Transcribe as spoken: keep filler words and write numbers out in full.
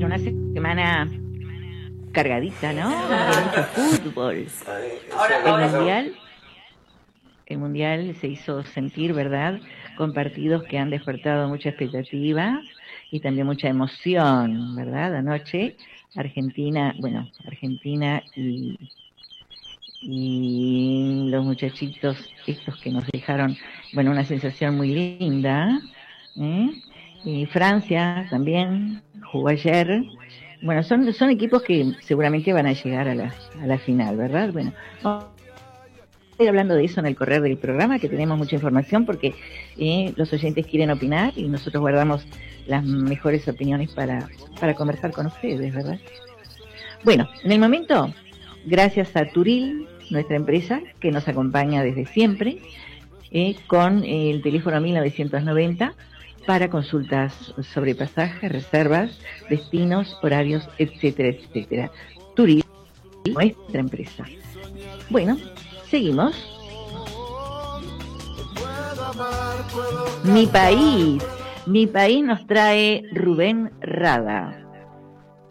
Bueno, una semana cargadita, ¿no? De mucho fútbol. El mundial, el mundial se hizo sentir, ¿verdad? Con partidos que han despertado mucha expectativa y también mucha emoción, ¿verdad? Anoche, Argentina, bueno, Argentina y, y los muchachitos estos que nos dejaron, bueno, una sensación muy linda, ¿eh? Y Francia también jugó ayer. Bueno, son, son equipos que seguramente van a llegar a la, a la final, ¿verdad? Bueno, vamos a ir hablando de eso en el correr del programa, que tenemos mucha información porque eh, los oyentes quieren opinar y nosotros guardamos las mejores opiniones para, para conversar con ustedes, ¿verdad? Bueno, en el momento, gracias a Turil, nuestra empresa, que nos acompaña desde siempre, eh, con el teléfono mil novecientos noventa, para consultas sobre pasajes, reservas, destinos, horarios, etcétera, etcétera. Turil, nuestra empresa. Bueno, seguimos. Mi país, mi país nos trae Rubén Rada.